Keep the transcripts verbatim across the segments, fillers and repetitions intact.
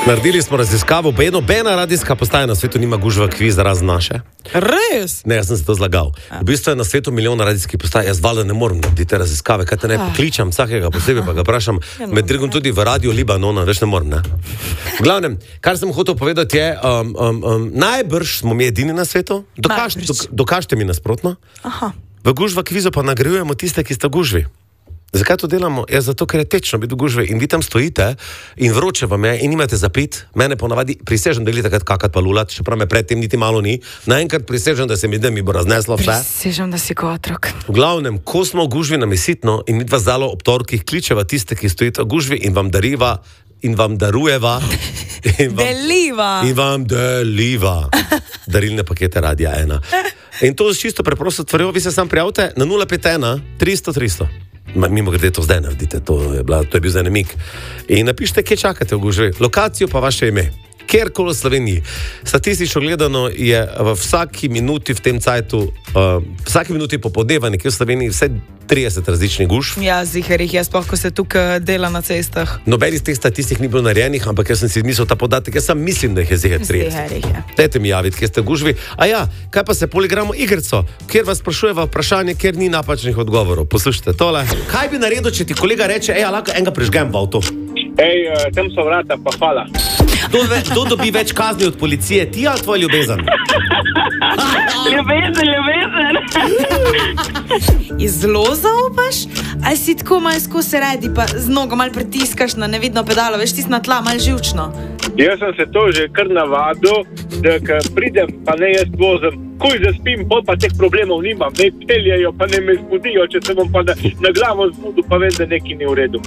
Naredili smo raziskavo, pa eno bena radijska postaja na svetu nima gužva kviz razen naše. Res? Ne, jaz sem se to zlagal. V bistvu je na svetu milijon radijskih postaj, jaz valjda ne morem narediti raziskave, kaj te ne pokličam vsakega posebej, pa ga vprašam, med drugim tudi v Radio Libanona, več ne morem, ne? V glavnem, kar sem hotel povedati je, um, um, um, najbrž smo mi edini na svetu, Dokaž, dok, dokažite mi nasprotno. Aha. V gužva kvizu pa nagrajujemo tiste, ki ste gužvi. Zakaj to delamo? Je zato, ker je tečno biti v gužvi in vi tam stojite in vroče vam je in imate zapit. Mene ponavadi prisežem, da gledate takrat kakat pa lulat, čeprav me predtem niti malo ni. Naenkrat prisežem, da se mi, da mi bo razneslo vse. Prisežem, da si ko otrok. V glavnem, ko smo v gužvi nam je sitno in mi dva zalo ob torkih kličeva tiste, ki stojite v gužvi in vam dariva in vam darujeva. In vam, deliva. In vam deliva. Darilne pakete Radia ena. In to je čisto preprosto stvarjo, vi se sam prijavite na nula pet ena tristo tristo. Mimo grede to zdaj naredite, to je, bila, to je bil zdaj nemik. In napišite, kje čakate v gužvi, lokacijo pa vaše ime. Kjerkoli v Sloveniji. Statistično gledano je v vsaki minuti v tem cajtu, uh, vsaki minuti popodneva nekje v Sloveniji vse trideset različnih gužv. Ja, ziherih, jaz pa, ko se tukaj dela na cestah. Nobenih teh statistik ni bilo narejenih, ampak jaz sem si izmislil ta podatek, jaz sam mislim, da jih je ziher trideset. Ziherih, ja. Dajte mi javiti, kje ste v gužvi. A ja, kaj pa se poligramo igrico, kjer vas sprašujeva vprašanje, kjer ni napačnih odgovorov. Poslušajte tole. Kaj bi naredil, če ti kolega reče, ej, lahko enega prižgem v avto? Ej, tam so vrata, pa hvala. Kdo, ve, kdo dobi več kazni od policije, ti ali tvoj ljubezen? Ljubezen, ljubezen. Je zelo zaupaš? Ali si tako malo skozi redi, pa z nogo malo pritiskaš na nevidno pedalo, veš, tis na tla, malo živčno? Jaz sem se to že kar navadil, da ko pridem, pa ne jaz vozim, kuj zaspim, pol pa teh problemov nimam, ne peljajo, pa ne me zbudijo, če se bom pa na, na glavo zbudil, pa vem, da nekaj ni v redu.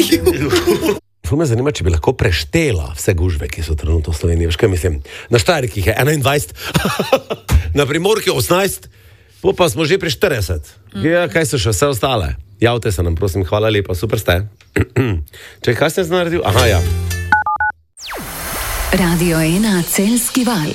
Ful me zanima, če bi lahko preštela vse gužve, ki so trenutno v Sloveniji. Veš, kaj mislim? Na Štajerki jih je enaindvajset, na Primorki osemnajst, po pa smo že pri štirideset. Ja, kaj so še vse ostale? Javte se nam, prosim, hvala lepa, super ste. Če kaj ste naredil? Aha, ja. Radio ena Celjski val.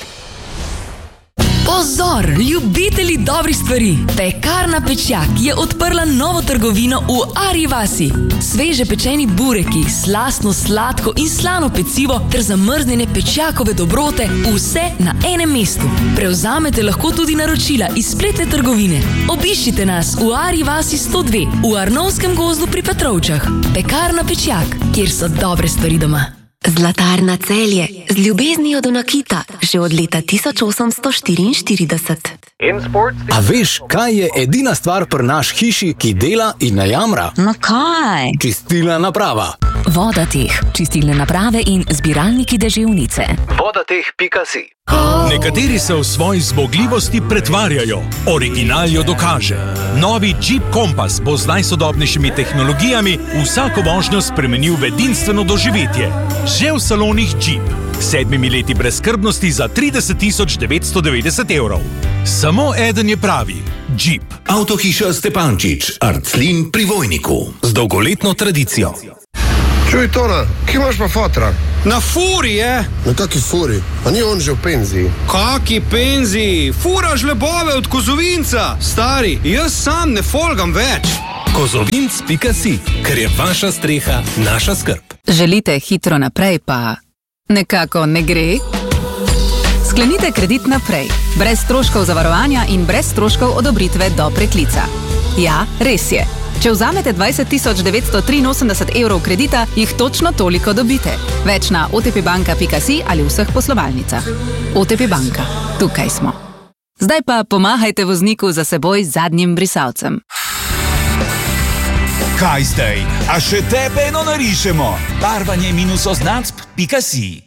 Pozor, ljubitelji dobrih stvari! Pekarna Pečjak je odprla novo trgovino v Arji vasi. Sveže pečeni bureki, slastno sladko in slano pecivo ter zamrznjene pečjakove dobrote, vse na enem mestu. Prevzamete lahko tudi naročila iz spletne trgovine. Obiščite nas v Arji vasi sto dve, v Arnovskem gozdu pri Petrovčah. Pekarna Pečjak, kjer so dobre stvari doma. Zlatarna Celje, z ljubeznijo do nakita, že od leta tisoč osemsto štiriinštirideset. A veš, kaj je edina stvar pri naš hiši, ki dela in ne jamra? No kaj? Čistilna naprava. Vodateh, čistilne naprave in zbiralniki deževnice. vodateh pika si. Nekateri se v svoji zmogljivosti pretvarjajo, original jo dokaže. Novi Jeep Compass bo z najsodobnejšimi tehnologijami vsako vožnjo spremenil v edinstveno doživetje. Že v salonih Jeep. Sedmimi leti brezskrbnosti za trideset tisoč devetsto devetdeset evrov. Samo eden je pravi. Jeep. Avtohiša Stepančič, Arclin pri Vojniku. Z dolgoletno tradicijo. Čuj, Tona, kje imaš pa fotra? Na furi je. Na kaki furi? A ni on že v penziji? Kaki penziji? Furaš lebove od Kozovinca. Stari, jaz sam ne folgam več. Kozovinc pika si, ker je vaša streha naša skrb. Želite hitro naprej, pa nekako ne gre? Sklenite kredit naprej, brez stroškov zavarovanja in brez stroškov odobritve do preklica. Ja, res je. Če vzamete dvajset tisoč devetsto triinosemdeset evrov kredita, jih točno toliko dobite. Več na o te pe banka pika si ali v vseh poslovalnicah. O te pe banka. Tukaj smo. Zdaj pa pomahajte vozniku za seboj z zadnjim brisalcem. Kaj zdaj? A še tebe eno narišemo? Barvanje minus označb pika si.